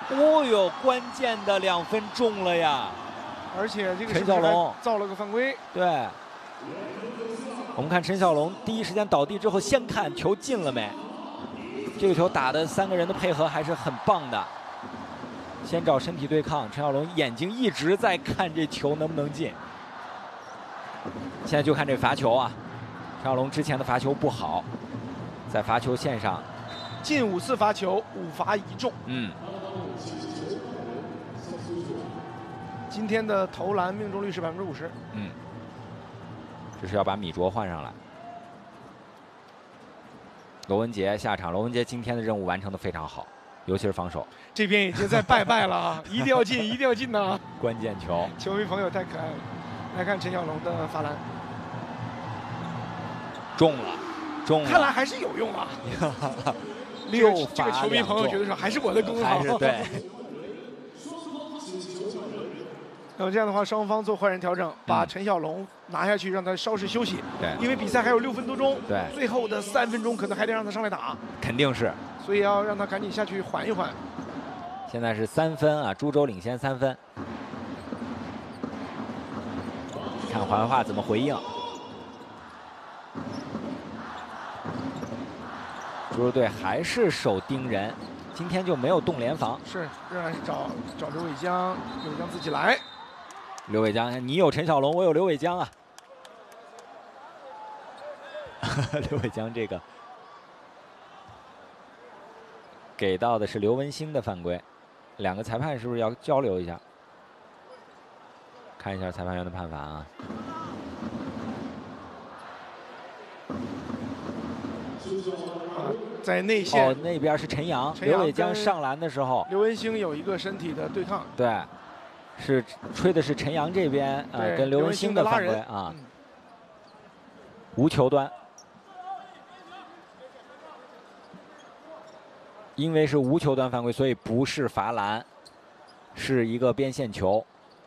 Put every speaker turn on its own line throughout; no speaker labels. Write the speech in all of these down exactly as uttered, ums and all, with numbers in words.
哦呦，关键的两分中了呀！
而且这个
陈小龙
造了个犯规。
对，我们看陈小龙第一时间倒地之后，先看球进了没。这个球打的三个人的配合还是很棒的。先找身体对抗，陈小龙眼睛一直在看这球能不能进。现在就看这罚球啊，陈小龙之前的罚球不好，在罚球线上。
近五次罚球，五罚一中。
嗯，
今天的投篮命中率是百分之五十。
嗯，这是要把米卓换上来。罗文杰下场，罗文杰今天的任务完成的非常好，尤其是防守。
这边已经在拜拜了啊！一定要进，一定要进呐！
关键球，
球迷朋友太可爱了。来看陈小龙的罚篮，
中了，中了。
看来还是有用啊。
六罚
这个球迷朋友觉得说还是我的功劳，
还是对。
那么这样的话，双方做换人调整，把陈小龙拿下去，让他稍事休息。
对，
因为比赛还有六分多钟，
对，
最后的三分钟可能还得让他上来打。
肯定是，
所以要让他赶紧下去缓一缓。
现在是三分啊，株洲领先三分。看怀化怎么回应。 株洲队还是守盯人，今天就没有动联防，
是仍然是找找刘伟江，刘伟江自己来。
刘伟江，你有陈小龙，我有刘伟江啊。刘伟江这个给到的是刘文星的犯规，两个裁判是不是要交流一下？看一下裁判员的判罚啊。
在内线
哦，那边是陈阳，刘伟江上篮的时候，
刘文星有一个身体的对抗。
对，是吹的是陈阳这边呃跟刘文星的犯规啊，嗯、无球端，因为是无球端犯规，所以不是罚篮，是一个边线球。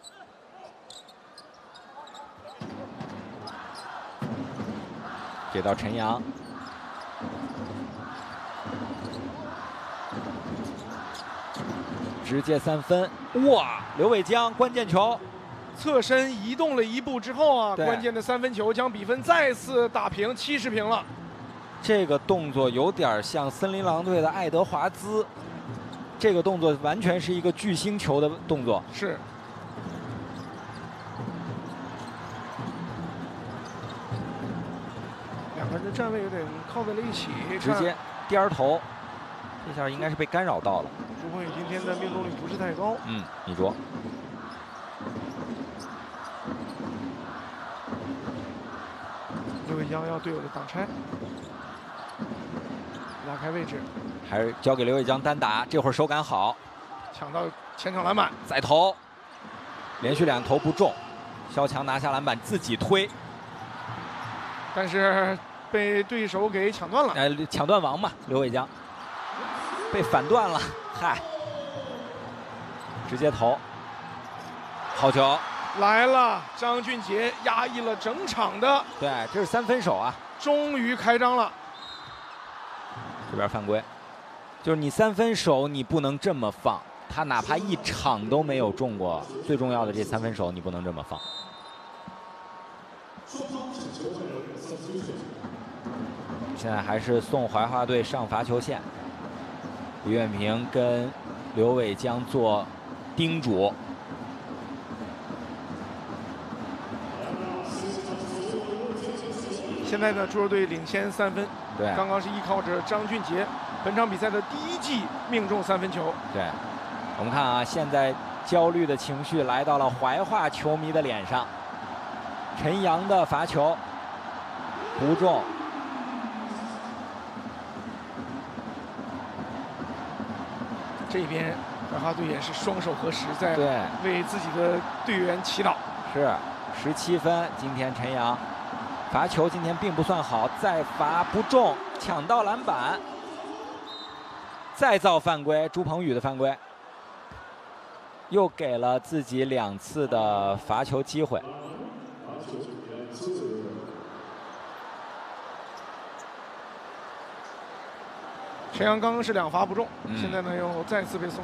给到陈阳。 直接三分，哇！刘伟江关键球，
侧身移动了一步之后啊，关键的三分球将比分再次打平，七十平了。
这个动作有点像森林狼队的爱德华兹，这个动作完全是一个巨星球的动作。
是。两个人的站位有点靠在了一起，
直接颠头，这下应该是被干扰到了。
朱鹏宇今天的命中率不是太高。
嗯，米卓。
刘伟江要队友的挡拆，拉开位置，
还是交给刘伟江单打，这会儿手感好，
抢到前场篮板，
再投，连续两投不中，肖强拿下篮板自己推，
但是被对手给抢断了。
哎，抢断王嘛，刘伟江被反断了。 嗨，直接投，好球
来了！张俊杰压抑了整场的，
对，这是三分手啊，
终于开张了。
这边犯规，就是你三分手你不能这么放，他哪怕一场都没有中过，最重要的这三分手你不能这么放。现在还是送怀化队上罚球线。 李远平跟刘伟江做叮嘱。
现在呢，株洲队领先三分。
对，
刚刚是依靠着张俊杰本场比赛的第一记命中三分球。
对，我们看啊，现在焦虑的情绪来到了怀化球迷的脸上。陈阳的罚球不中。
这边怀化队也是双手合十，在
对
为自己的队员祈祷。
是十七分，今天陈阳罚球今天并不算好，再罚不中，抢到篮板，再造犯规，朱鹏宇的犯规，又给了自己两次的罚球机会。
陈阳刚刚是两罚不中，
嗯、
现在呢又再次被送。